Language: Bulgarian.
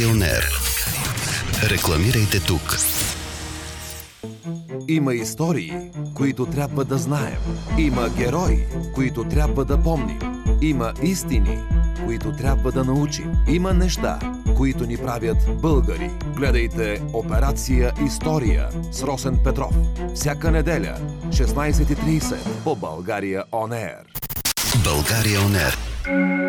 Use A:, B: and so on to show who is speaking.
A: България On Air. Рекламирайте тук.
B: Има истории, които трябва да знаем. Има герои, които трябва да помним. Има истини, които трябва да научим. Има неща, които ни правят българи. Гледайте Операция История с Росен Петров. Всяка неделя, 16:30 по България On Air.
A: България On Air.